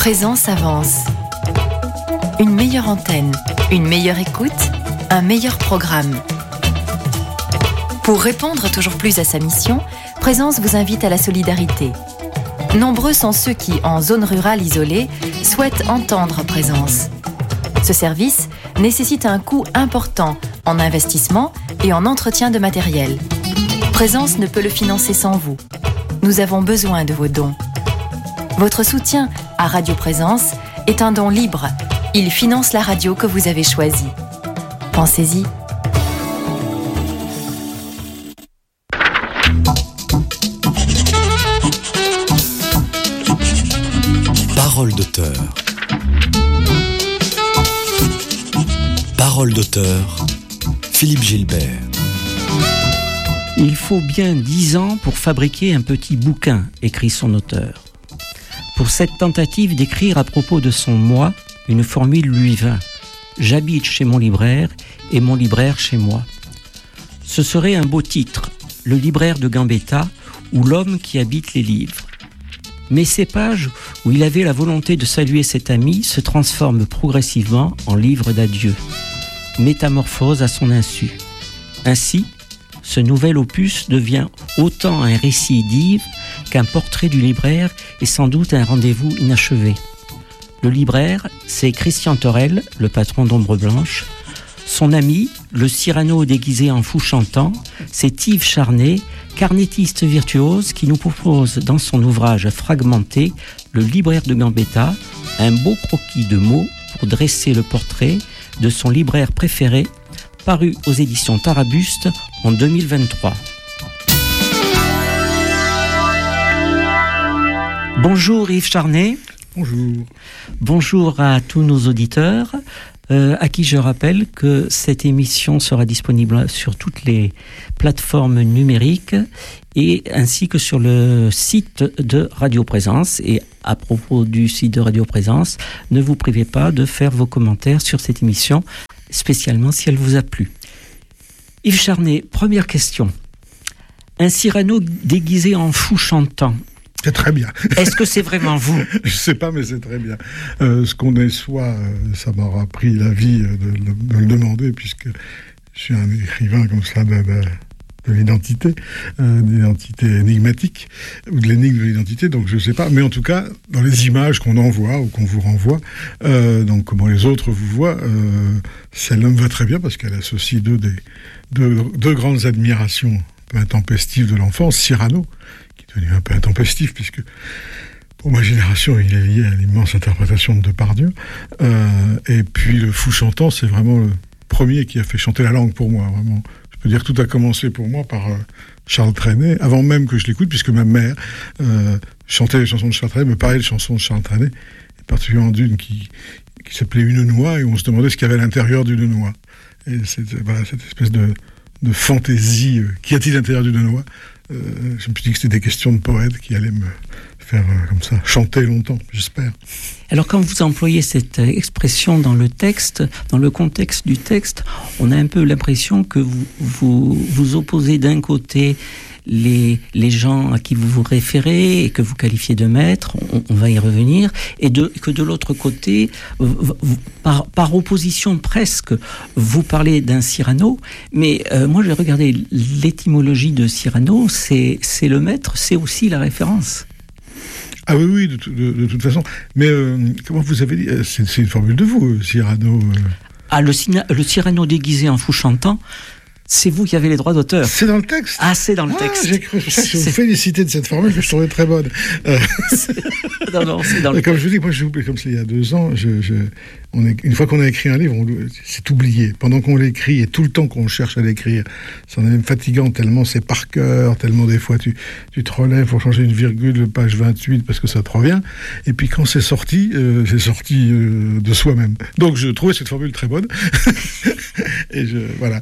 Présence avance. Une meilleure antenne, une meilleure écoute, un meilleur programme. Pour répondre toujours plus à sa mission, Présence vous invite à la solidarité. Nombreux sont ceux qui, en zone rurale isolée, souhaitent entendre Présence. Ce service nécessite un coût important en investissement et en entretien de matériel. Présence ne peut le financer sans vous. Nous avons besoin de vos dons. Votre soutien à Radio Présence est un don libre. Il finance la radio que vous avez choisie. Pensez-y. Parole d'auteur. Parole d'auteur, Philippe Gilbert. Il faut bien 10 ans pour fabriquer un petit bouquin, écrit son auteur. Pour cette tentative d'écrire à propos de son moi, une formule lui vint. J'habite chez mon libraire et mon libraire chez moi. Ce serait un beau titre, Le libraire de Gambetta ou L'homme qui habite les livres. Mais ces pages où il avait la volonté de saluer cet ami se transforment progressivement en livre d'adieu. Métamorphose à son insu. Ainsi, ce nouvel opus devient autant un récit d'Yves qu'un portrait du libraire et sans doute un rendez-vous inachevé. Le libraire, c'est Christian Torel, le patron d'Ombre Blanche. Son ami, le Cyrano déguisé en fou chantant, c'est Yves Charnay, carnettiste virtuose qui nous propose dans son ouvrage fragmenté Le libraire de Gambetta, un beau croquis de mots pour dresser le portrait de son libraire préféré, paru aux éditions Tarabuste en 2023. Bonjour Yves Charnay. Bonjour. Bonjour à tous nos auditeurs, à qui je rappelle que cette émission sera disponible sur toutes les plateformes numériques et ainsi que sur le site de Radio Présence. Et à propos du site de Radio Présence, ne vous privez pas de faire vos commentaires sur cette émission, spécialement si elle vous a plu. Yves Charnay, première question. Un Cyrano déguisé en fou chantant. C'est très bien. Est-ce que c'est vraiment vous ? Je ne sais pas, mais c'est très bien. Ce qu'on est soit, ça m'aura pris la vie de le demander, puisque je suis un écrivain comme ça de l'identité, d'identité énigmatique, ou de l'énigme de l'identité, donc je ne sais pas. Mais en tout cas, dans les images qu'on envoie ou qu'on vous renvoie, donc comment les autres vous voient, celle-là me va très bien, parce qu'elle associe deux grandes admirations un peu intempestives de l'enfance, Cyrano, devenu un peu intempestif, puisque pour ma génération, il est lié à l'immense interprétation de Depardieu. Et puis le fou chantant, c'est vraiment le premier qui a fait chanter la langue pour moi. Vraiment, je peux dire que tout a commencé pour moi par Charles Trenet, avant même que je l'écoute, puisque ma mère chantait les chansons de Charles Trenet, me parlait de chansons de Charles Trenet, et particulièrement d'une qui s'appelait Une noix, et on se demandait ce qu'il y avait à l'intérieur d'une noix. Et voilà, cette espèce de fantaisie, qu'y a-t-il à l'intérieur d'une noix ? Je me suis dit que c'était des questions de poète qui allaient me faire comme ça chanter longtemps, j'espère. Alors quand vous employez cette expression dans le texte, dans le contexte du texte, on a un peu l'impression que vous opposez d'un côté les gens à qui vous vous référez et que vous qualifiez de maîtres, on va y revenir, et que de l'autre côté, par opposition presque, vous parlez d'un Cyrano, mais moi j'ai regardé l'étymologie de Cyrano, c'est le maître, c'est aussi la référence. Ah oui, de toute façon. Mais comment vous avez dit, c'est une formule de vous, Cyrano. Ah, le Cyrano déguisé en fou chantant, c'est vous qui avez les droits d'auteur. C'est dans le texte. Ah, c'est dans le texte. J'ai cru. Je vous féliciter de cette formule que je trouvais très bonne. Non, c'est dans le comme texte. je vous dis, moi, comme c'est il y a 2 ans, une fois qu'on a écrit un livre, c'est oublié. Pendant qu'on l'écrit et tout le temps qu'on cherche à l'écrire, c'en est même fatigant tellement c'est par cœur, tellement des fois tu te relèves pour changer une virgule, page 28, parce que ça te revient. Et puis quand c'est sorti de soi-même. Donc je trouvais cette formule très bonne. Et voilà.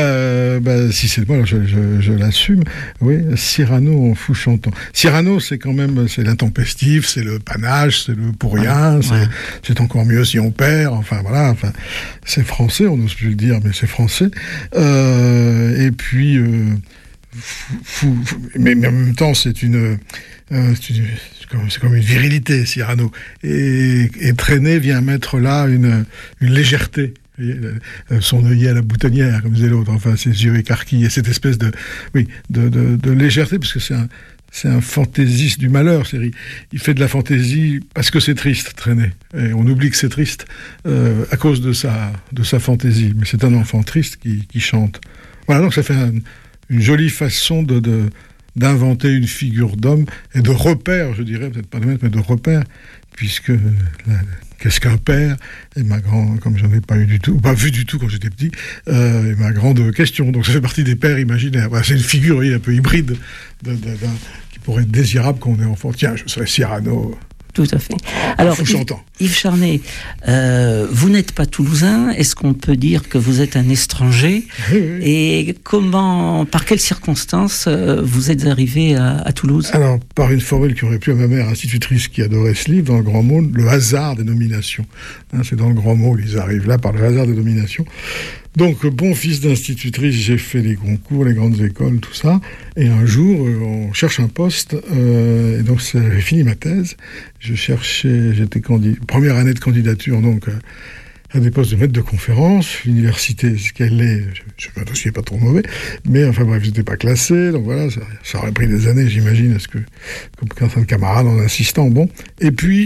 Si c'est moi, alors je l'assume. Oui, Cyrano en fou chantant. Cyrano, c'est quand même, c'est l'intempestif, c'est le panache, c'est le pour rien, c'est encore mieux si on perd. Enfin voilà, c'est français, on n'ose plus le dire, mais c'est français. Et puis, mais en même temps, C'est comme une virilité, Cyrano. Et Trenet vient mettre là une légèreté. Son œillet à la boutonnière, comme disait l'autre, enfin ses yeux écarquillés, cette espèce de légèreté, parce que c'est un fantaisiste du malheur. Il fait de la fantaisie parce que c'est triste, Trenet. Et on oublie que c'est triste à cause de sa fantaisie. Mais c'est un enfant triste qui chante. Voilà, donc ça fait une jolie façon d'inventer une figure d'homme et de repère, je dirais, peut-être pas de maître, mais de repère, puisque qu'est-ce qu'un père? Et comme j'en ai pas eu du tout, pas vu du tout quand j'étais petit, et ma grande question. Donc ça fait partie des pères imaginaires. Voilà, c'est une figure un peu hybride qui pourrait être désirable quand on est enfant. Tiens, je serais Cyrano. Tout à fait. Alors, Yves Charnay, vous n'êtes pas toulousain. Est-ce qu'on peut dire que vous êtes un étranger? Oui. Et par quelles circonstances vous êtes arrivé à Toulouse? Alors, par une formule qui aurait plu à ma mère institutrice qui adorait ce livre, dans le Grand Mot, le hasard des nominations. C'est dans le Grand Mot, ils arrivent là par le hasard des nominations. Donc, bon fils d'institutrice, j'ai fait les concours, les grandes écoles, tout ça. Et un jour, on cherche un poste. Et donc, j'ai fini ma thèse. J'étais première année de candidature, donc, à des postes de maître de conférence. L'université, ce qu'elle est, je sais pas, dossier pas trop mauvais. Mais enfin, bref, j'étais pas classé. Donc voilà, ça aurait pris des années, j'imagine, comme un camarade en insistant. Bon. Et puis,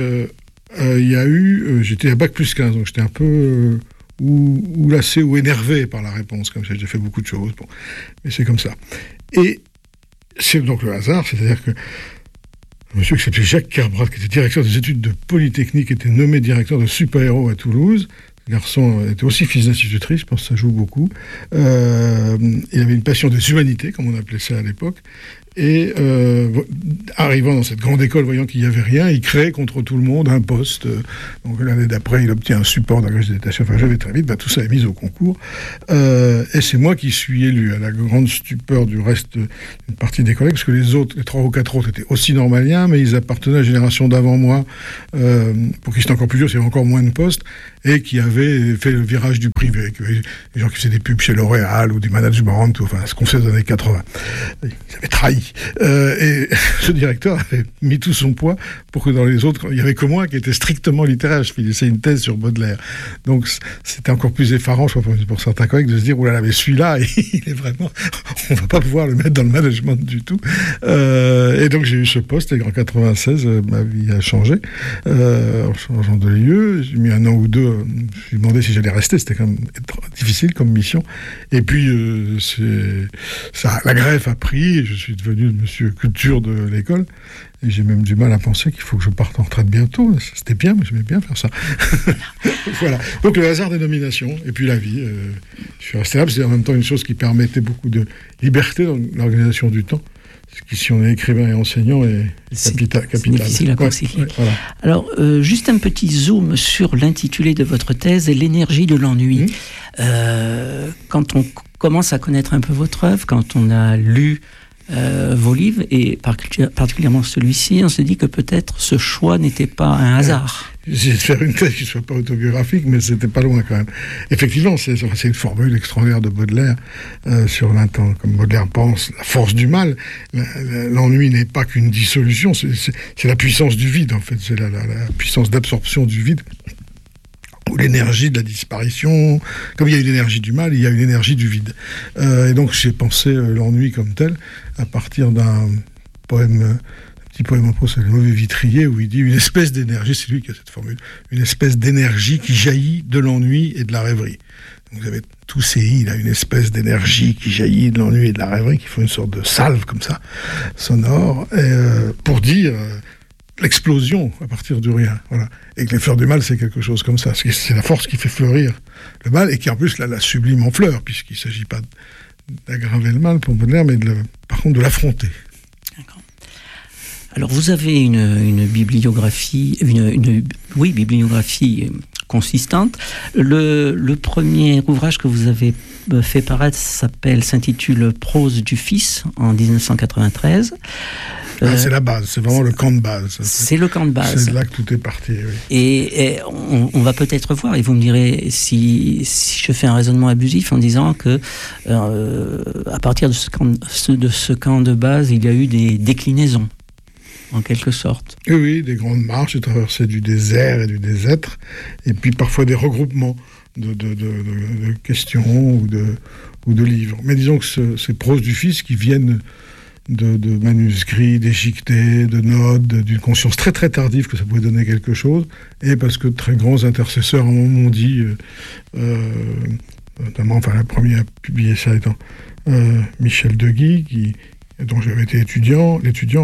il y a eu, j'étais à Bac+15, donc j'étais un peu, ou lassé ou énervé par la réponse, comme ça, j'ai fait beaucoup de choses, bon, mais c'est comme ça. Et c'est donc le hasard, c'est-à-dire que un monsieur qui s'appelait Jacques Kerbrat, qui était directeur des études de Polytechnique, était nommé directeur de Super-Héros à Toulouse. Le garçon était aussi fils d'institutrice, je pense que ça joue beaucoup. Il avait une passion des humanités, comme on appelait ça à l'époque. Et arrivant dans cette grande école, voyant qu'il n'y avait rien, il crée contre tout le monde un poste. Donc l'année d'après, il obtient un support d'agrégé de détaché. Enfin, j'avais très vite, tout ça est mis au concours. Et c'est moi qui suis élu, à la grande stupeur du reste d'une partie des collègues, parce que les 3 ou 4 autres étaient aussi normaliens, mais ils appartenaient à la génération d'avant moi, pour qui c'était encore plus dur, il y avait encore moins de postes, et qui avaient fait le virage du privé. Les gens qui faisaient des pubs chez L'Oréal, ou du management, enfin, ce qu'on faisait dans les années 80. Ils avaient trahi. Et ce directeur avait mis tout son poids pour que dans les autres, il n'y avait que moi qui était strictement littéraire. Je finissais une thèse sur Baudelaire. Donc c'était encore plus effarant, je crois, pour certains collègues, de se dire, oulala, mais celui-là, il est vraiment, on ne va pas pouvoir le mettre dans le management du tout. Et donc j'ai eu ce poste, et en 96, ma vie a changé. En changeant de lieu, j'ai mis 1 an ou 2, je me suis demandé si j'allais rester, c'était quand même difficile comme mission. Et puis, la greffe a pris, et je suis devenu le monsieur culture de l'école, et j'ai même du mal à penser qu'il faut que je parte en retraite bientôt. C'était bien, mais j'aimais bien faire ça. Voilà. Donc le hasard des nominations, et puis la vie. Je suis resté là, c'est en même temps une chose qui permettait beaucoup de liberté dans l'organisation du temps, ce qui, si on est écrivain et enseignant, est capital. C'est difficile à concilier. Voilà. Alors, juste un petit zoom sur l'intitulé de votre thèse, l'énergie de l'ennui. Quand on commence à connaître un peu votre œuvre, quand on a lu vos livres, et particulièrement celui-ci, on se dit que peut-être ce choix n'était pas un hasard. J'ai essayé de faire une thèse qui ne soit pas autobiographique, mais c'était pas loin quand même. Effectivement, c'est une formule extraordinaire de Baudelaire sur l'instant. Comme Baudelaire pense, la force du mal, l'ennui n'est pas qu'une dissolution, c'est la puissance du vide, en fait. C'est la puissance d'absorption du vide, ou l'énergie de la disparition. Comme il y a une énergie du mal, il y a une énergie du vide. Et donc j'ai pensé l'ennui comme tel à partir d'un poème, petit poème en prose, Le Mauvais Vitrier, où il dit une espèce d'énergie, c'est lui qui a cette formule, une espèce d'énergie qui jaillit de l'ennui et de la rêverie. Donc vous avez tous ces i, là, une espèce d'énergie qui jaillit de l'ennui et de la rêverie, qui font une sorte de salve comme ça, sonore, pour dire l'explosion à partir du rien. Voilà. Et que les fleurs du mal, c'est quelque chose comme ça. C'est la force qui fait fleurir le mal, et qui en plus la sublime en fleurs, puisqu'il ne s'agit pas d'aggraver le mal pour Baudelaire, mais par contre de l'affronter. D'accord. Alors vous avez une bibliographie, bibliographie consistante. Le premier ouvrage que vous avez fait paraître s'intitule Prose du Fils en 1993. C'est la base, c'est vraiment le camp de base. C'est le camp de base. C'est de là que tout est parti, oui. Et on va peut-être voir, et vous me direz si je fais un raisonnement abusif en disant que à partir de ce camp de base, il y a eu des déclinaisons. en quelque sorte. Oui, des grandes marches, des traversées du désert et du désêtre, et puis parfois des regroupements de questions ou de livres. Mais disons que ces proses du Fils qui viennent de manuscrits, d'échiquetés, de notes, d'une conscience très très tardive que ça pouvait donner quelque chose, et parce que de très grands intercesseurs m'ont dit, notamment, la première à publier ça étant Michel Deguy, dont j'avais été l'étudiant,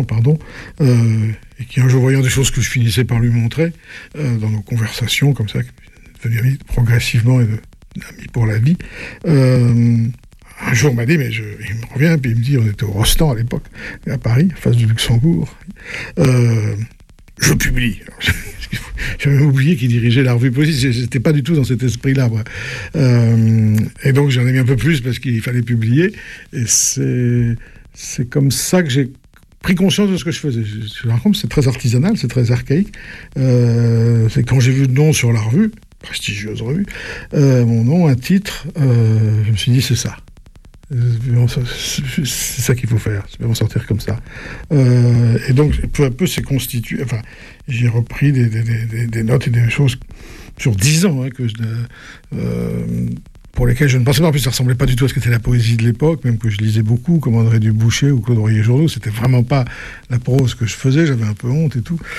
et qui un jour, voyant des choses que je finissais par lui montrer, dans nos conversations comme ça, qui devenaient amis progressivement et amis pour la vie, un jour, m'a dit, il me revient, puis il me dit, on était au Rostand à l'époque, à Paris, en face du Luxembourg, je publie. J'avais même oublié qu'il dirigeait la revue Poésie, j'étais pas du tout dans cet esprit-là, moi. Et donc j'en ai mis un peu plus parce qu'il fallait publier, et c'est comme ça que j'ai pris conscience de ce que je faisais. Je me rends compte, c'est très artisanal, c'est très archaïque. C'est quand j'ai vu le nom sur la revue, prestigieuse revue, mon nom, un titre, je me suis dit, c'est ça. C'est ça qu'il faut faire, c'est m'en sortir comme ça. Et donc, peu à peu, c'est constitué. Enfin, j'ai repris des notes et des choses sur 10 ans, pour lesquelles je ne pensais pas. En plus, ça ressemblait pas du tout à ce qu'était la poésie de l'époque, même que je lisais beaucoup, comme André Dubouché ou Claude Royer-Journeau. C'était vraiment pas la prose que je faisais, j'avais un peu honte et tout.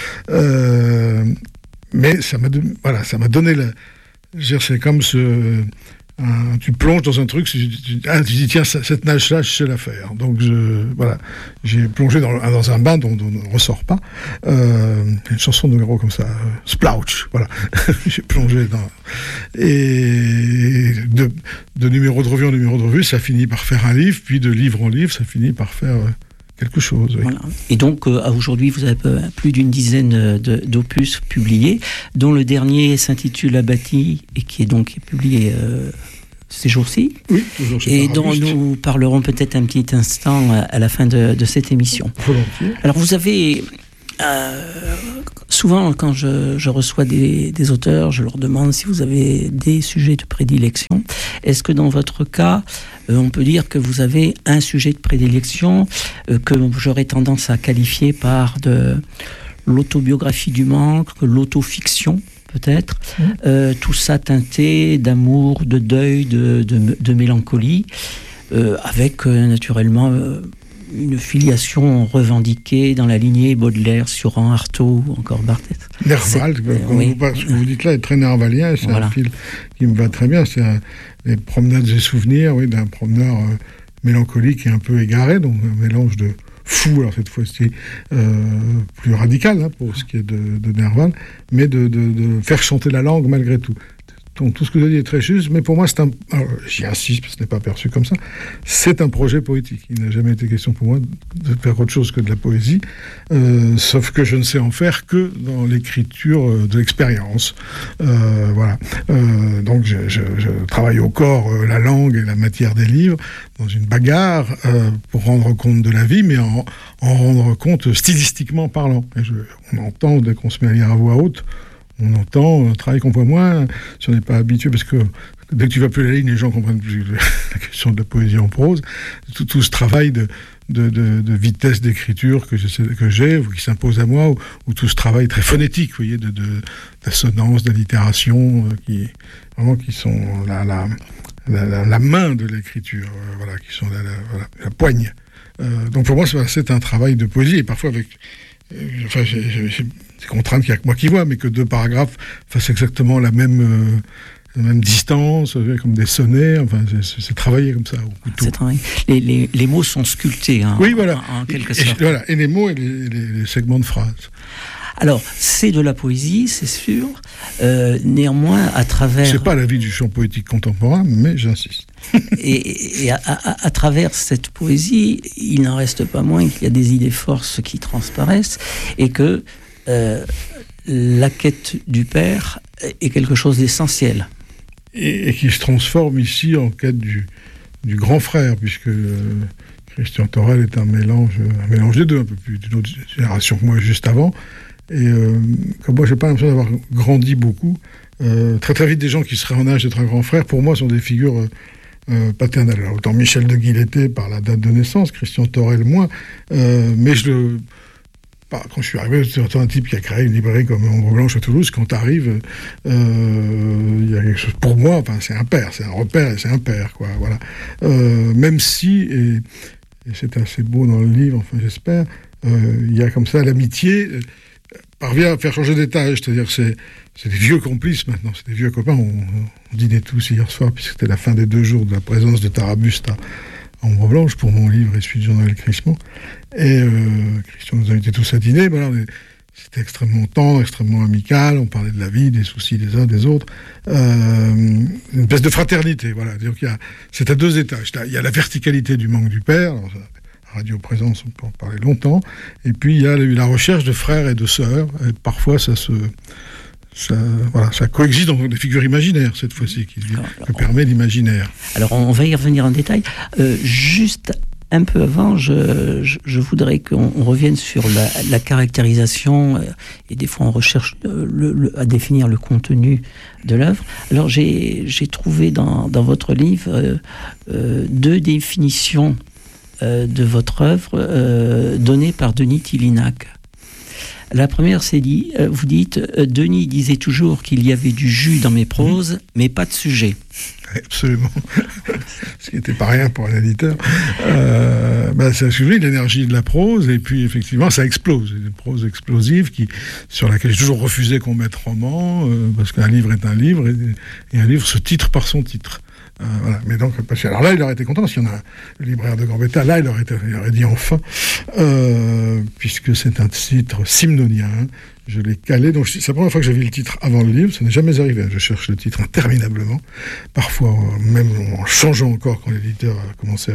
Mais ça m'a donné la. Je veux dire, c'est comme tu plonges dans un truc, tu dis tiens, cette nage-là, je sais la faire. Donc j'ai plongé dans un bain dont on ne ressort pas. Une chanson de Gros comme ça, Splouch, voilà. J'ai plongé dans. Et de numéro de revue en numéro de revue, ça finit par faire un livre, puis de livre en livre, ça finit par faire quelque chose. Oui. Voilà. Et donc, aujourd'hui, vous avez plus d'une dizaine d'opus publiés, dont le dernier s'intitule Abbati, et qui est donc publié ces jours-ci. Oui, toujours chez et dont nous parlerons peut-être un petit instant à la fin de cette émission. Volontiers. Alors, vous avez... souvent, quand je reçois des auteurs, je leur demande si vous avez des sujets de prédilection. Est-ce que dans votre cas, on peut dire que vous avez un sujet de prédilection que j'aurais tendance à qualifier par de l'autobiographie du manque, l'autofiction peut-être, tout ça teinté d'amour, de deuil, de mélancolie, avec naturellement... une filiation revendiquée dans la lignée Baudelaire, Sioran, Artaud ou encore Barthes. Nerval, ce que vous dites là est très nervalien, c'est un fil qui me va très bien. C'est les promenades et souvenirs d'un promeneur mélancolique et un peu égaré, donc un mélange de fou, alors cette fois-ci plus radical pour ce qui est de Nerval, mais de faire chanter la langue malgré tout. Donc tout ce que vous avez dit est très juste, mais pour moi, j'y insiste, parce que ce n'est pas perçu comme ça, c'est un projet poétique. Il n'a jamais été question pour moi de faire autre chose que de la poésie, sauf que je ne sais en faire que dans l'écriture de l'expérience. Voilà. Donc je travaille au corps la langue et la matière des livres, dans une bagarre pour rendre compte de la vie, mais en rendre compte stylistiquement parlant. On entend, dès qu'on se met à lire à voix haute, on entend un travail qu'on voit moins si on n'est pas habitué, parce que dès que tu vas plus la ligne, les gens comprennent plus la question de la poésie en prose. Tout ce travail de vitesse d'écriture que j'ai, ou qui s'impose à moi, ou tout ce travail très phonétique, vous voyez, d'assonance, d'allitération, qui sont la main de l'écriture, qui sont la poigne. Donc pour moi, c'est un travail de poésie, et parfois avec... j'ai des contraintes qu'il n'y a que moi qui vois, mais que 2 paragraphes fassent exactement la même distance, comme des sonnets. Enfin, c'est travaillé comme ça au couteau. C'est travaillé. Les mots sont sculptés, oui, voilà. En quelque sorte. Et les mots et les segments de phrases. Alors, c'est de la poésie, c'est sûr. Néanmoins, à travers... C'est pas la vie du chant poétique contemporain, mais j'insiste. et à travers cette poésie, il n'en reste pas moins qu'il y a des idées forces qui transparaissent, et que la quête du père est quelque chose d'essentiel. Et qui se transforme ici en quête du grand frère, puisque Christian Torel est un mélange des deux, un peu plus d'une autre génération que moi juste avant. Et comme moi, j'ai pas l'impression d'avoir grandi beaucoup. Très très vite, des gens qui seraient en âge d'être un grand frère, pour moi, sont des figures paternelles. Alors, autant Michel Deguy l'était par la date de naissance, Christian Torel moins, mais quand je suis arrivé, c'était un type qui a créé une librairie comme Ombre Blanche à Toulouse. Quand tu arrives, il y a quelque chose. Pour moi, enfin, c'est un père, c'est un repère et c'est un père, quoi. Voilà. Même si, et c'est assez beau dans le livre, enfin, j'espère, il y a comme ça l'amitié parvient à faire changer d'étage. C'est-à-dire que c'est des vieux complices maintenant, c'est des vieux copains. On dînait tous hier soir, puisque c'était la fin des 2 jours de la présence de Tarabuste à Ombre Blanche pour mon livre et celui de Jean-Noël Crissement. Et Christian nous invitait tous à dîner. Voilà, c'était extrêmement tendre, extrêmement amical. On parlait de la vie, des soucis des uns, des autres. Une espèce de fraternité. Voilà. Donc c'est à 2 étages. Il y a la verticalité du manque du père. Alors, Radio Présence, on peut en parler longtemps. Et puis il y a la recherche de frères et de sœurs. Et parfois ça coexiste dans des figures imaginaires, cette fois-ci, qui permet l'imaginaire. Alors, on va y revenir en détail. Juste un peu avant, je voudrais qu'on revienne sur la caractérisation, et des fois on recherche à définir le contenu de l'œuvre. Alors, j'ai trouvé dans votre livre 2 définitions de votre œuvre données par Denis Tillinac. La première, c'est vous dites, Denis disait toujours qu'il y avait du jus dans mes proses, mais pas de sujet. Absolument. Ce qui n'était pas rien pour un éditeur. Ça a suivi l'énergie de la prose, et puis effectivement, ça explose. Une prose explosive sur laquelle j'ai toujours refusé qu'on mette roman, parce qu'un livre est un livre, et un livre se titre par son titre. Voilà. Mais donc, alors là, il aurait été content, s'il y en a le libraire de Gambetta, là, il aurait dit enfin, puisque c'est un titre simnonien, je l'ai calé, donc c'est la première fois que j'ai vu le titre avant le livre, ça n'est jamais arrivé, je cherche le titre interminablement, parfois même en changeant encore quand l'éditeur a commencé à...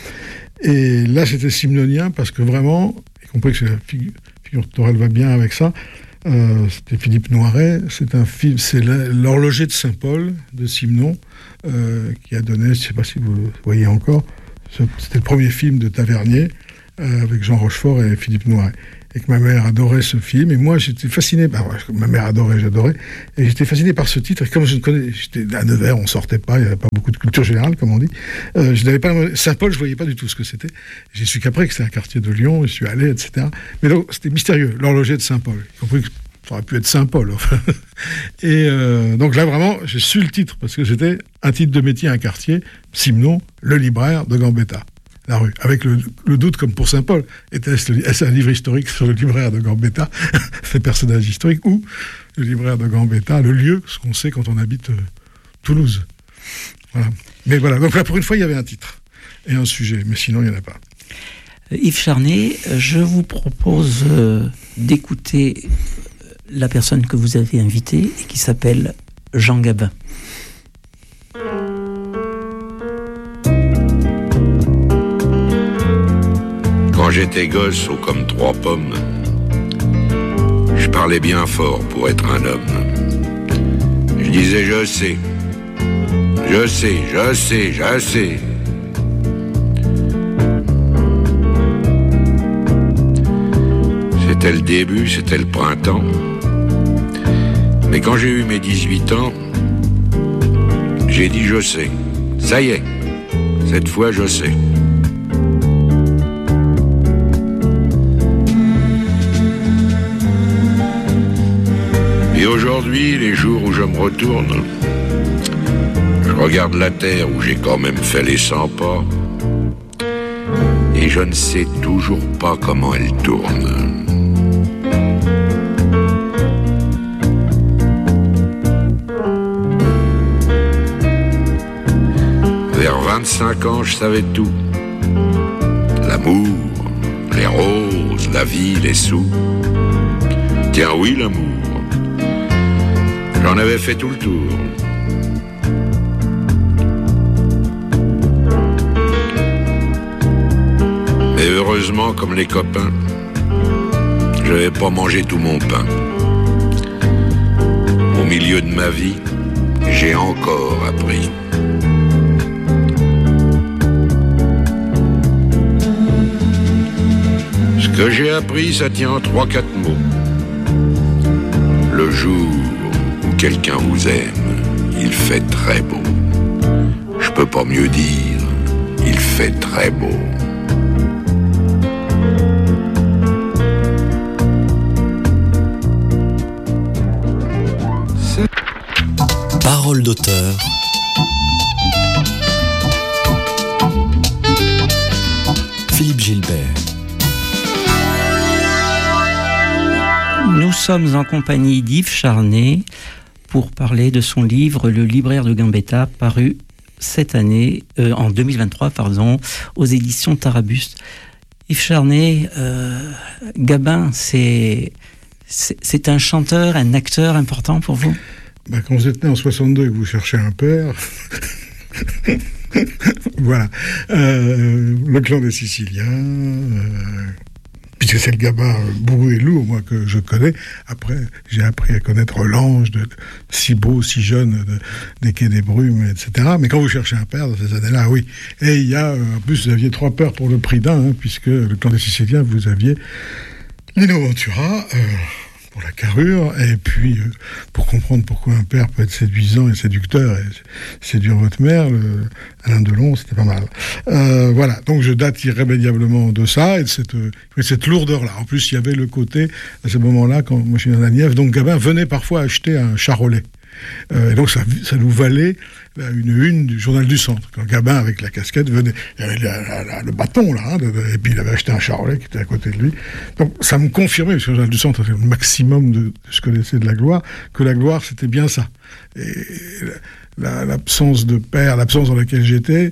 Et là, c'était simnonien, parce que vraiment, y compris que la figure Torel va bien avec ça, c'était Philippe Noiret, c'est l'horloger de Saint-Paul, de Simenon, qui a donné, je ne sais pas si vous voyez encore, c'était le premier film de Tavernier, avec Jean Rochefort et Philippe Noiret. Et que ma mère adorait ce film, et moi j'étais fasciné, ma mère adorait, j'adorais, et j'étais fasciné par ce titre, et comme j'étais à Nevers, on sortait pas, il n'y avait pas beaucoup de culture générale, comme on dit, je n'avais pas, Saint-Paul, je voyais pas du tout ce que c'était, j'ai su qu'après que c'était un quartier de Lyon, je suis allé, etc. Mais donc, c'était mystérieux, l'horloger de Saint-Paul, y compris que ça aurait pu être Saint-Paul, enfin. Et donc là, vraiment, j'ai su le titre, parce que c'était un titre de métier, un quartier, Simenon, le libraire de Gambetta. La rue, avec le doute comme pour Saint-Paul, est-ce un livre historique sur le libraire de Gambetta, ces personnages historiques, ou le libraire de Gambetta, le lieu, ce qu'on sait quand on habite Toulouse. Voilà. Mais voilà, donc là, pour une fois, il y avait un titre et un sujet, mais sinon, il n'y en a pas. Yves Charnay, je vous propose d'écouter la personne que vous avez invitée et qui s'appelle Jean Gabin. Quand j'étais gosse, haut comme 3 pommes, je parlais bien fort pour être un homme. Je disais je sais, je sais, je sais, je sais. C'était le début, c'était le printemps. Mais quand j'ai eu mes 18 ans, j'ai dit je sais. Ça y est, cette fois je sais. Et aujourd'hui, les jours où je me retourne, je regarde la terre où j'ai quand même fait les 100 pas, et je ne sais toujours pas comment elle tourne. Vers 25 ans, je savais tout. L'amour, les roses, la vie, les sous. Tiens oui, l'amour. J'en avais fait tout le tour. Mais heureusement, comme les copains, je n'avais pas mangé tout mon pain. Au milieu de ma vie, j'ai encore appris. Ce que j'ai appris, ça tient en 3-4 mots. Le jour où quelqu'un vous aime, il fait très beau. Je peux pas mieux dire, il fait très beau. Parole d'auteur. Philippe Gilbert. Nous sommes en compagnie d'Yves Charnay pour parler de son livre Le libraire de Gambetta, paru cette année, en 2023, aux éditions Tarabuste. Yves Charnay, Gabin, c'est un chanteur, un acteur important pour vous ? Quand vous êtes né en 62 et que vous cherchez un père, voilà. Le clan des Siciliens, puisque c'est le Gabin bourru et lourd, moi, que je connais. Après, j'ai appris à connaître l'ange, si beau, si jeune, des Quais des Brumes, etc. Mais quand vous cherchez un père, dans ces années-là, oui. Et il y a, en plus, vous aviez 3 pères pour le prix d'un, puisque le clan des Siciliens, vous aviez Lino Ventura, pour la carrure, et puis pour comprendre pourquoi un père peut être séduisant et séducteur et séduire votre mère, Alain Delon, c'était pas mal. Voilà, donc je date irrémédiablement de ça et de cette lourdeur-là. En plus, il y avait le côté, à ce moment-là, quand moi je suis dans la Nièvre, donc Gabin venait parfois acheter un charolais. Et donc ça nous valait une du Journal du Centre. Quand Gabin, avec la casquette, venait, il y avait le bâton, là, et puis il avait acheté un charolais qui était à côté de lui. Donc ça me confirmait, parce que le Journal du Centre, c'est le maximum de ce que je connaissais de la gloire, que la gloire, c'était bien ça. Et l'absence de père, l'absence dans laquelle j'étais,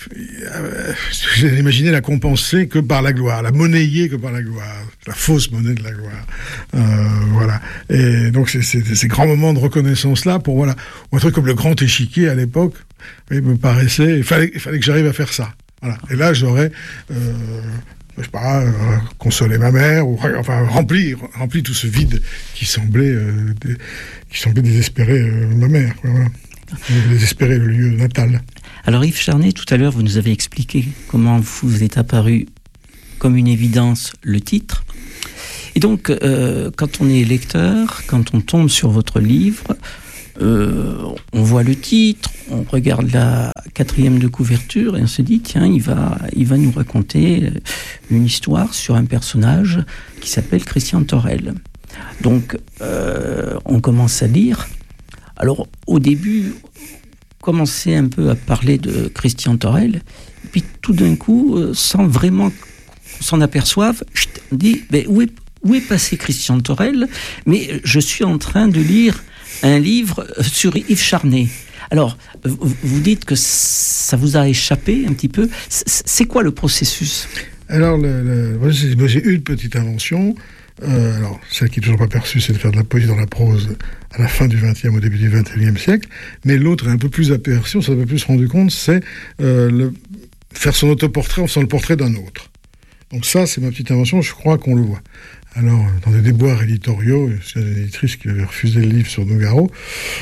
j'ai imaginé la compenser que par la gloire, la monnayer que par la gloire, la fausse monnaie de la gloire. Voilà. Et donc c'est ces grands moments de reconnaissance là pour un truc comme le grand échiquier à l'époque, il me paraissait, il fallait que j'arrive à faire ça. Voilà. Et là j'aurais je sais pas, consoler ma mère, ou enfin rempli tout ce vide qui semblait désespérer ma mère. Voilà. Désespérer le lieu natal. Alors Yves Charnay, tout à l'heure, vous nous avez expliqué comment vous est apparu comme une évidence le titre. Et donc, quand on est lecteur, quand on tombe sur votre livre, on voit le titre, on regarde la 4e de couverture et on se dit, tiens, il va nous raconter une histoire sur un personnage qui s'appelle Christian Torel. Donc, on commence à lire. Alors, au début, commencer un peu à parler de Christian Torel, et puis tout d'un coup, sans vraiment qu'on s'en aperçoive, on dit, où est passé Christian Torel ? Mais je suis en train de lire un livre sur Yves Charnay. Alors, vous dites que ça vous a échappé un petit peu. C'est quoi le processus ? Alors, moi, j'ai eu une petite invention. Alors, celle qui n'est toujours pas perçue, c'est de faire de la poésie dans la prose à la fin du XXe, au début du XXIe siècle. Mais l'autre est un peu plus aperçue, on s'en est un peu plus rendu compte, c'est faire son autoportrait en faisant le portrait d'un autre. Donc ça, c'est ma petite invention, je crois qu'on le voit. Alors, dans des déboires éditoriaux, c'est une éditrice qui avait refusé le livre sur Nougaro,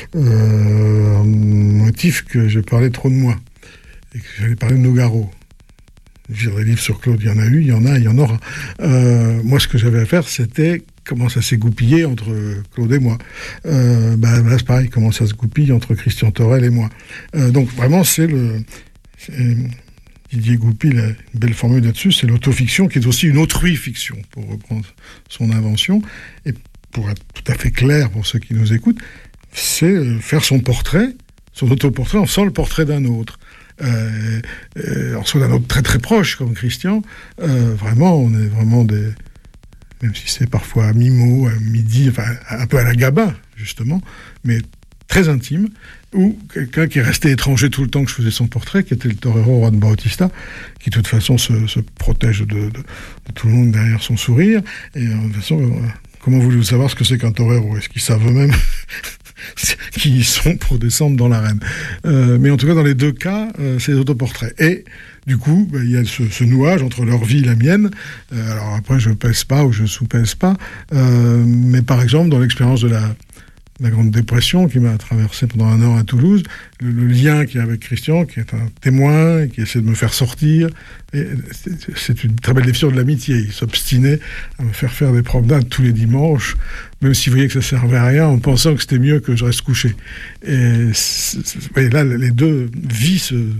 motif que je parlais trop de moi, et que j'allais parler de Nougaro. Des livres sur Claude, il y en a eu, il y en a, il y en aura. Moi, ce que j'avais à faire, c'était comment ça s'est goupillé entre Claude et moi. Là, c'est pareil, comment ça se goupille entre Christian Torel et moi. Donc, vraiment, Didier Goupil a une belle formule là-dessus, c'est l'autofiction, qui est aussi une autrui-fiction, pour reprendre son invention. Et pour être tout à fait clair pour ceux qui nous écoutent, c'est faire son portrait, son autoportrait, en faisant le portrait d'un autre. Soit d'un autre très très proche comme Christian, vraiment on est vraiment même si c'est parfois à mi-mot, à midi, enfin un peu à la Gabin justement, mais très intime, ou quelqu'un qui est resté étranger tout le temps que je faisais son portrait, qui était le torero Juan Bautista, qui de toute façon se protège de tout le monde derrière son sourire, et de toute façon, comment voulez-vous savoir ce que c'est qu'un torero ? Est-ce qu'ils savent eux-mêmes qui y sont pour descendre dans l'arène. Mais en tout cas, dans les deux cas, c'est des autoportraits. Et du coup, il y a ce nouage entre leur vie et la mienne. Alors après, je pèse pas ou je sous-pèse pas. Mais par exemple, dans l'expérience de la Grande Dépression qui m'a traversé pendant 1 an à Toulouse, le lien qu'il y a avec Christian, qui est un témoin, qui essaie de me faire sortir, et c'est une très belle définition de l'amitié. Il s'obstinait à me faire des promenades tous les dimanches, même s'il voyait que ça servait à rien, en pensant que c'était mieux que je reste couché. Et là, les deux vies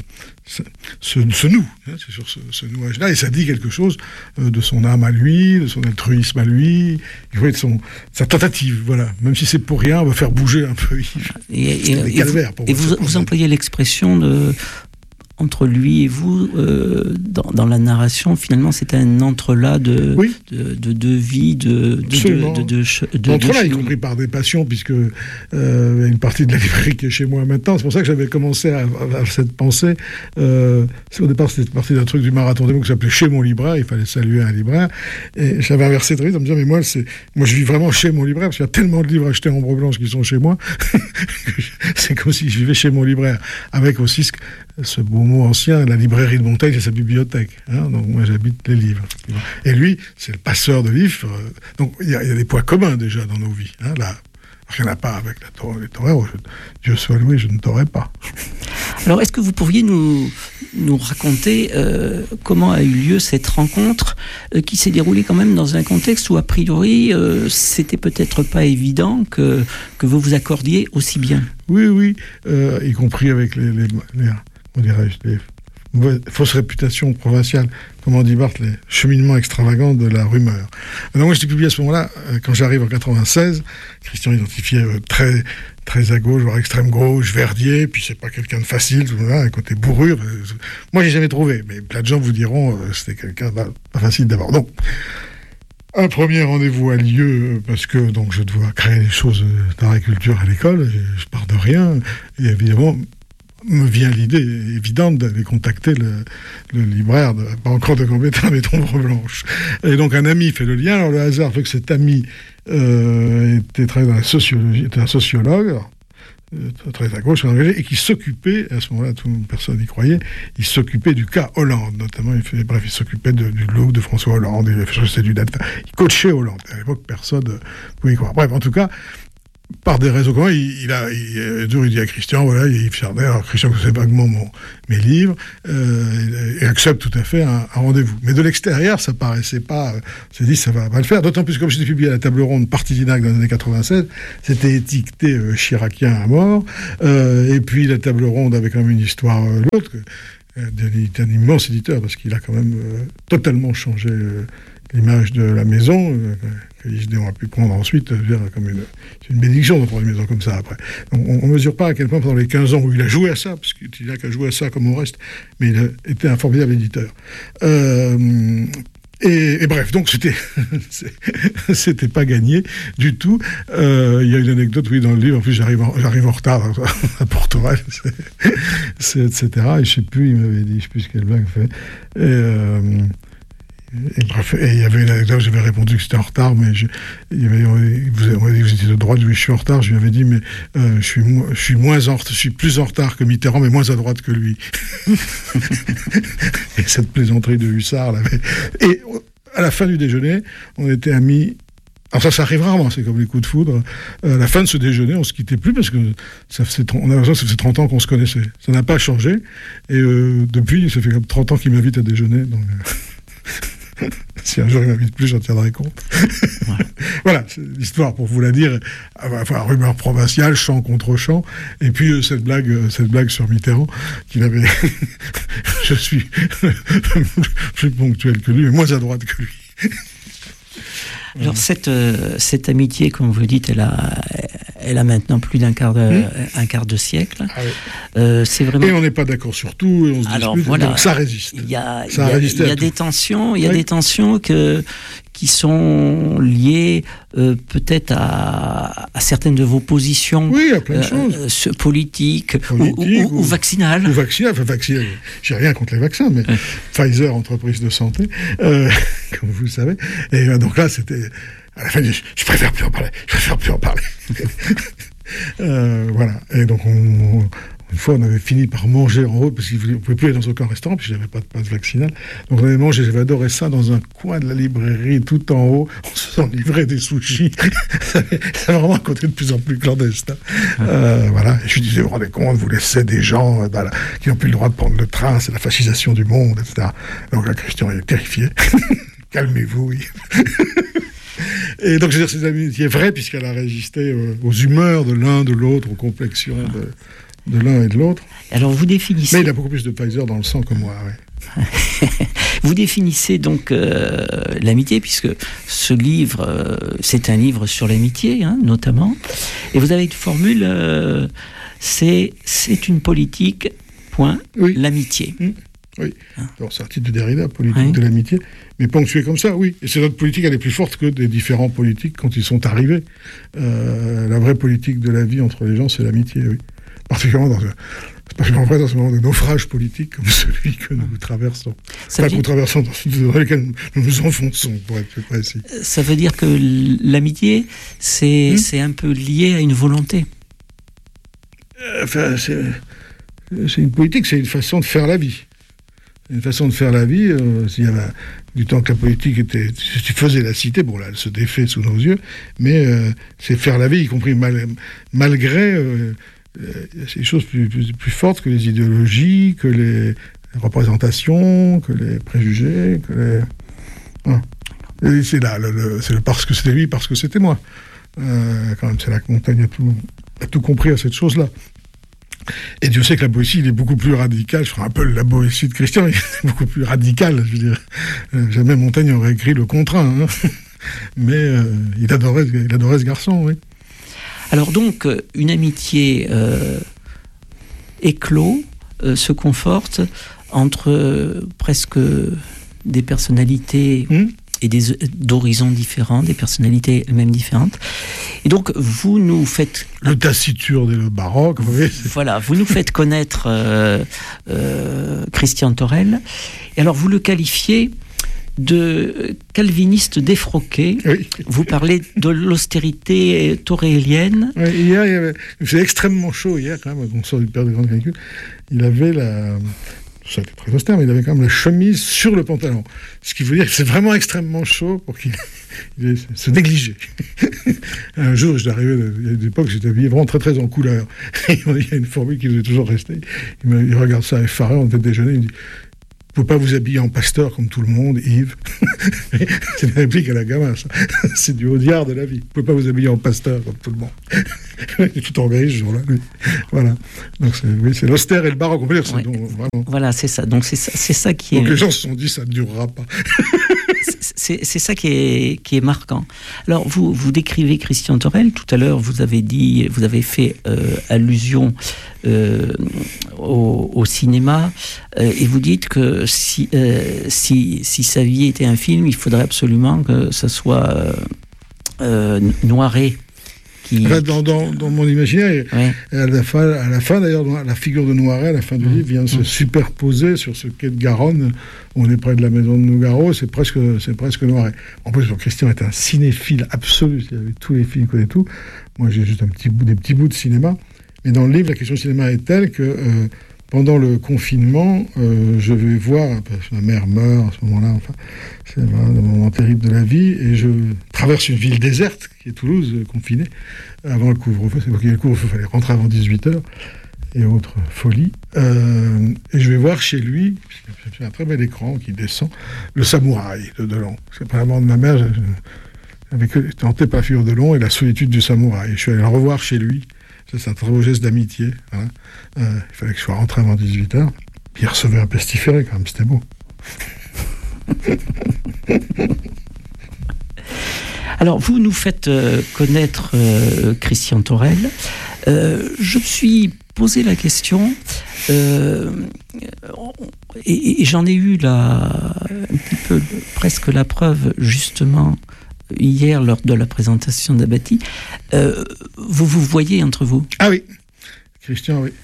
se noue, c'est sur ce nouage-là, et ça dit quelque chose de son âme à lui, de son altruisme à lui, de sa tentative, voilà. Même si c'est pour rien, on va faire bouger un peu Yves. Et vous employez l'expression entre lui et vous, dans la narration, finalement, c'est un entrelac de vie, de entrelac, y compris par des passions, puisque y a une partie de la librairie qui est chez moi maintenant. C'est pour ça que j'avais commencé à cette pensée. Au départ, c'était parti d'un truc du marathon des mots qui s'appelait Chez mon libraire. Il fallait saluer un libraire. Et j'avais inversé très vite en me disant, mais moi, je vis vraiment chez mon libraire, parce qu'il y a tellement de livres achetés en ombre blanche qui sont chez moi. C'est comme si je vivais chez mon libraire. Avec aussi ce beau mot ancien, la librairie de Montaigne et sa bibliothèque. Donc moi j'habite les livres. Et lui, c'est le passeur de livres. Donc il y a des points communs déjà dans nos vies. Là, il n'y en a pas avec les toreros. Dieu soit loué, je ne t'aurais pas. Alors est-ce que vous pourriez nous raconter comment a eu lieu cette rencontre qui s'est déroulée quand même dans un contexte où a priori c'était peut-être pas évident que vous vous accordiez aussi bien? Oui, y compris avec les fausses réputations provinciales, comme on dit Barthes, les cheminements extravagants de la rumeur. Donc moi, je t'ai publié à ce moment-là, quand j'arrive en 96, Christian identifiait très, très à gauche, voire extrême gauche, Verdier, puis c'est pas quelqu'un de facile, un côté bourrure. Moi, j'ai jamais trouvé, mais plein de gens vous diront c'était quelqu'un pas facile d'abord. Donc, un premier rendez-vous a lieu parce que donc je dois créer des choses d'art et culture à l'école, je pars de rien, et évidemment, me vient l'idée évidente d'aller contacter le libraire, pas encore de Gambetta, mais d'Ombre Blanche. Et donc un ami fait le lien. Alors le hasard fait que cet ami était très dans la sociologie, était un sociologue, très à gauche, engagé, et qui s'occupait, à ce moment-là, personne n'y croyait, il s'occupait du cas Hollande, notamment, il s'occupait du look de François Hollande, il coachait Hollande. À l'époque, personne ne pouvait y croire. Bref, en tout cas, par des raisons communs, il dit à Christian, voilà, il y a Yves Chardet, alors Christian connaissait vaguement mes livres, et accepte tout à fait un rendez-vous. Mais de l'extérieur, ça paraissait pas, on s'est dit, ça va le faire, d'autant plus que comme j'étais publié à la table ronde Partidinac dans les années 96, c'était étiqueté chiracien à mort, et puis la table ronde avait quand même une histoire l'autre, d'un immense éditeur, parce qu'il a quand même totalement changé l'image de la maison, on a pu prendre ensuite comme une bénédiction de prendre une maison comme ça après. Donc, on ne mesure pas à quel point pendant les 15 ans où il a joué à ça, parce qu'il n'a qu'à jouer à ça comme au reste, mais il a été un formidable éditeur. Et bref, donc c'était pas gagné du tout. Il y a une anecdote, oui, dans le livre. En plus, j'arrive en retard à Portoral, etc. Et je sais plus, il m'avait dit, je sais plus ce quelle blague fait. Et bref, et il y avait une anecdote, j'avais répondu que c'était en retard, mais vous avez dit que j'étais de droite, oui, je suis en retard, je lui avais dit, mais je suis plus en retard que Mitterrand, mais moins à droite que lui. Et cette plaisanterie de Hussard l'avait. Et à la fin du déjeuner, on était amis. Alors ça arrive rarement, c'est comme les coups de foudre. À la fin de ce déjeuner, on se quittait plus parce que on a l'impression que ça faisait 30 ans qu'on se connaissait. Ça n'a pas changé. Et depuis, ça fait comme 30 ans qu'il m'invite à déjeuner, donc... Si un jour il m'invite plus, j'en tiendrai compte. Voilà, c'est l'histoire pour vous la dire. Enfin, rumeur provinciale, chant contre chant. Et puis cette blague sur Mitterrand, qu'il avait. Je suis plus ponctuel que lui, mais moins à droite que lui. Alors cette amitié, comme vous le dites, elle a maintenant plus d'un quart de siècle. Ah oui. C'est vraiment... Et on n'est pas d'accord sur tout, et on se dispute, voilà, donc ça résiste. Il y a des tensions, des tensions qui sont liées peut-être à certaines de vos positions, oui, à plein de choses. Politiques ou vaccinales. Ou vaccinales, j'ai rien contre les vaccins, mais Pfizer, entreprise de santé, comme vous le savez. Et donc là, c'était... À la fin, je préfère plus en parler. Voilà. Et donc, une fois, on avait fini par manger en haut, parce qu'on ne pouvait plus aller dans aucun restaurant, puis je n'avais pas de passe vaccinal. Donc, on avait mangé, j'avais adoré ça, dans un coin de la librairie, tout en haut, on se faisant livrer des sushis. C'est vraiment un côté de plus en plus clandestin. Voilà. Et je lui disais, vous vous rendez compte, vous laissez des gens qui n'ont plus le droit de prendre le train, c'est la fascisation du monde, etc. Donc là, Christian est terrifié. Calmez-vous, oui. Et donc, je veux dire, cette amitié est vraie, puisqu'elle a résisté aux humeurs de l'un, de l'autre, aux complexions de l'un et de l'autre. Alors vous définissez... Mais il a beaucoup plus de Pfizer dans le sang que moi, oui. Vous définissez donc l'amitié, puisque ce livre, c'est un livre sur l'amitié, hein, notamment. Et vous avez une formule, c'est une politique, point, oui. L'amitié. Oui, alors, c'est un titre de Derrida, politique de l'amitié, mais ponctué comme ça, oui. Et c'est notre politique, elle est plus forte que des différents politiques quand ils sont arrivés. La vraie politique de la vie entre les gens, c'est l'amitié, oui. Particulièrement dans ce moment de naufrage politique comme celui que nous traversons. Que nous traversons, dans lequel nous nous enfonçons, pour être plus précis. Ça veut dire que l'amitié, c'est un peu lié à une volonté. C'est une politique, c'est une façon de faire la vie. Une façon de faire la vie, s'il y avait du temps que la politique était... Tu faisais la cité, bon là, elle se défait sous nos yeux, mais c'est faire la vie, y compris malgré ces choses plus fortes que les idéologies, que les représentations, que les préjugés, que les... Voilà. Et c'est là, c'est le parce que c'était lui, parce que c'était moi. Quand même, c'est là que Montaigne a tout compris à cette chose-là. Et Dieu sait que la Boétie, il est beaucoup plus radical. Je ferai un peu la Boétie de Christian, il est beaucoup plus radical. Je veux dire, jamais Montaigne aurait écrit le contraint. Hein. Mais il adorait ce garçon, oui. Alors donc, une amitié éclot se conforte entre presque des personnalités et d'horizons différents, des personnalités elles-mêmes différentes. Et donc, vous nous faites... Le Taciturne et le baroque, vous voyez. Voilà, vous nous faites connaître Christian Torel. Et alors, vous le qualifiez de calviniste défroqué. Oui. Vous parlez de l'austérité torélienne. Oui, hier, il faisait extrêmement chaud, hier, quand même, on sort du Père de Grande Canicule. Il avait ça a été très austère, mais il avait quand même la chemise sur le pantalon. Ce qui veut dire que c'est vraiment extrêmement chaud pour qu'il se négligeait. Un jour, il y a une époque, j'étais habillé vraiment très très en couleur. Et il y a une formule qui nous est toujours restée. Il regarde ça effaré, on était déjeuner, il me dit: vous ne pouvez pas vous habiller en pasteur comme tout le monde, Yves. C'est une réplique à la gamin, ça. C'est du Audiard de la vie. Vous ne pouvez pas vous habiller en pasteur comme tout le monde. Il est tout en gris ce jour-là. Voilà. Donc c'est l'austère et le baroque, on peut dire. Ouais. Vraiment. Voilà, c'est ça. Donc c'est ça qui est... Donc les gens se sont dit, ça ne durera pas. C'est ça qui est marquant. Alors, vous décrivez Christian Torel. Tout à l'heure, vous avez fait allusion au cinéma, et vous dites que si sa vie était un film, il faudrait absolument que ça soit Noiret. Dans mon imaginaire, ouais. À la fin d'ailleurs, la figure de Noiret, à la fin du livre, vient se superposer sur ce quai de Garonne. On est près de la maison de Nougaro, c'est presque Noiret. En plus, Christian est un cinéphile absolu. Il avait tous les films, il connaît tout. Moi, j'ai juste des petits bouts de cinéma. Mais dans le livre, la question du cinéma est telle que pendant le confinement, je vais voir, parce que ma mère meurt à ce moment-là, enfin, c'est un moment terrible de la vie, et je traverse une ville déserte, qui est Toulouse, confinée, avant le couvre-feu. C'est parce qu'il y a le couvre-feu, il fallait rentrer avant 18h, et autre folie. Et je vais voir chez lui, c'est un très bel écran qui descend, le Samouraï de Delon. C'est pas la mort de ma mère, j'avais été hanté par la figure de Delon et la solitude du Samouraï. Je suis allé le revoir chez lui. C'est un très beau geste d'amitié. Hein. Il fallait que je sois rentré avant 18h. Puis il recevait un pestiféré, quand même, c'était beau. Alors, vous nous faites connaître Christian Torel. Je me suis posé la question, et j'en ai eu un petit peu presque la preuve, justement, hier, lors de la présentation d'Abati. Vous voyez entre vous? Ah oui, Christian, oui.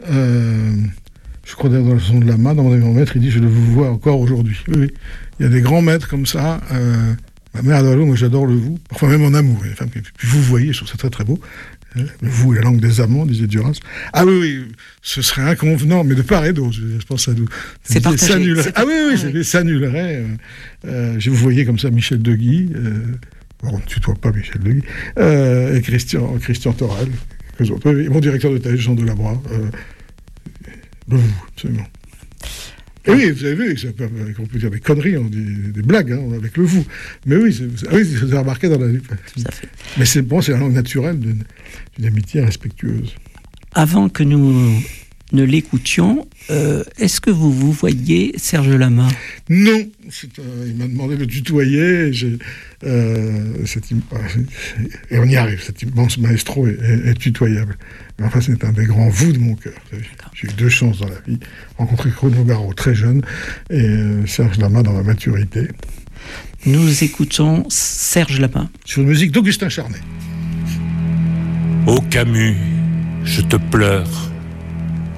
Je crois d'ailleurs dans le son de Lama, dans mon grand maître, il dit: je le vous vois encore aujourd'hui. Oui. Il y a des grands maîtres comme ça. Ma mère adore l'eau, moi j'adore le vous. Parfois même en amour. Il y a des femmes qui vous voyez, je trouve ça très très beau. Le vous est la langue des amants, disait Duras. Ah oui, ce serait inconvenant, mais de part et d'autre. Je pense à nous. C'est partagé. Ça s'annulerait. Je vous voyais comme ça Michel Deguy. On ne tutoie pas Michel Deguy. Et Christian Torel. Et mon directeur de thèse, Jean Delabroix. Le vous, absolument. Et oui, vous avez vu, on peut dire des conneries, on dit des blagues, hein, avec le vous. Mais oui, vous avez remarqué dans la... Tout à fait. Mais c'est la langue naturelle d'une amitié respectueuse. Avant que nous ne l'écoutions, est-ce que vous voyez Serge Lama ? Non, il m'a demandé de le tutoyer, et on y arrive, cet immense maestro est tutoyable. Mais enfin, c'est un des grands vous de mon cœur. J'ai eu 2 chances dans la vie, rencontrer Claude Nougaro très jeune, et Serge Lama dans la maturité. Nous écoutons Serge Lama. Sur une musique d'Augustin Charnay. Ô Camus, je te pleure.